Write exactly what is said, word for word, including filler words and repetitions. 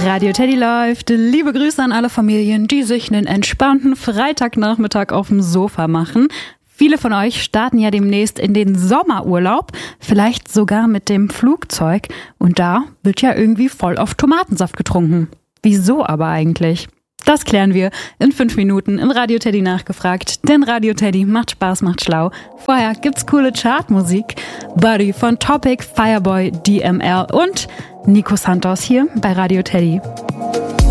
Radio Teddy läuft. Liebe Grüße an alle Familien, die sich einen entspannten Freitagnachmittag auf dem Sofa machen. Viele von euch starten ja demnächst in den Sommerurlaub, vielleicht sogar mit dem Flugzeug. Und da wird ja irgendwie voll auf Tomatensaft getrunken. Wieso aber eigentlich? Das klären wir in fünf Minuten im Radio Teddy nachgefragt. Denn Radio Teddy macht Spaß, macht schlau. Vorher gibt's coole Chartmusik. Buddy von Topic, Fireboy, D M L und Nico Santos hier bei Radio Teddy.